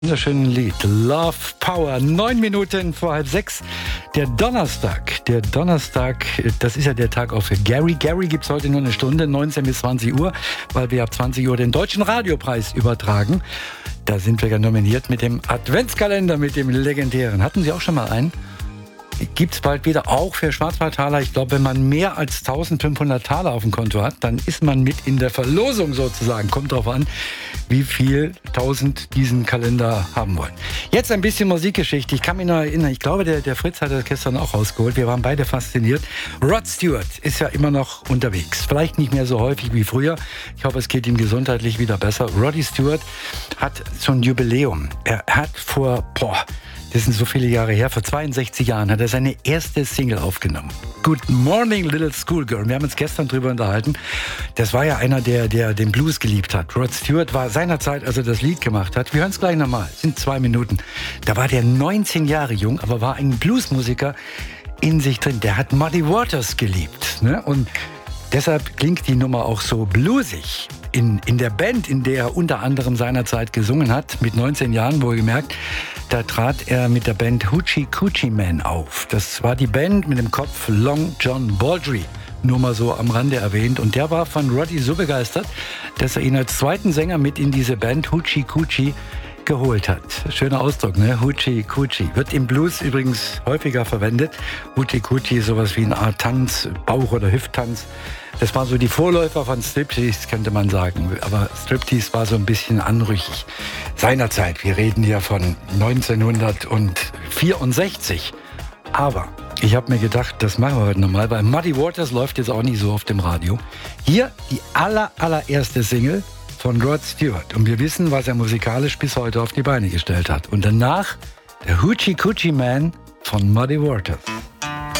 Wunderschönen Lied. Love Power. 9 Minuten vor 5:30. Der Donnerstag, das ist ja der Tag auch für Gary. Gary gibt es heute nur eine Stunde, 19 bis 20 Uhr, weil wir ab 20 Uhr den Deutschen Radiopreis übertragen. Da sind wir ja nominiert mit dem Adventskalender, mit dem legendären. Hatten Sie auch schon mal einen? Gibt es bald wieder, auch für Schwarzwaldtaler. Ich glaube, wenn man mehr als 1500 Taler auf dem Konto hat, dann ist man mit in der Verlosung sozusagen. Kommt drauf an, wie viel 1000 diesen Kalender haben wollen. Jetzt ein bisschen Musikgeschichte. Ich kann mich noch erinnern, ich glaube, der Fritz hat das gestern auch rausgeholt. Wir waren beide fasziniert. Rod Stewart ist ja immer noch unterwegs. Vielleicht nicht mehr so häufig wie früher. Ich hoffe, es geht ihm gesundheitlich wieder besser. Roddy Stewart hat so ein Jubiläum. Er hat das sind so viele Jahre her, vor 62 Jahren hat er seine erste Single aufgenommen. Good Morning Little Schoolgirl. Wir haben uns gestern drüber unterhalten. Das war ja einer, der den Blues geliebt hat. Rod Stewart war seinerzeit, als er das Lied gemacht hat. Wir hören es gleich nochmal. Es sind 2 Minuten. Da war der 19 Jahre jung, aber war ein Bluesmusiker in sich drin. Der hat Muddy Waters geliebt. Ne? Und deshalb klingt die Nummer auch so bluesig. In der Band, in der er unter anderem seinerzeit gesungen hat, mit 19 Jahren, wohlgemerkt, da trat er mit der Band Hoochie Coochie Man auf. Das war die Band mit dem Kopf Long John Baldry, nur mal so am Rande erwähnt. Und der war von Roddy so begeistert, dass er ihn als zweiten Sänger mit in diese Band Hoochie Coochie geholt hat. Schöner Ausdruck, ne? Hoochie Coochie. Wird im Blues übrigens häufiger verwendet. Hoochie Coochie ist sowas wie eine Art Tanz, Bauch- oder Hüfttanz. Das waren so die Vorläufer von Striptease, könnte man sagen. Aber Striptease war so ein bisschen anrüchig. Seinerzeit, wir reden ja von 1964. Aber ich habe mir gedacht, das machen wir heute nochmal, weil Muddy Waters läuft jetzt auch nicht so auf dem Radio. Hier die allererste Single von Rod Stewart. Und wir wissen, was er musikalisch bis heute auf die Beine gestellt hat. Und danach der Hoochie Coochie Man von Muddy Waters.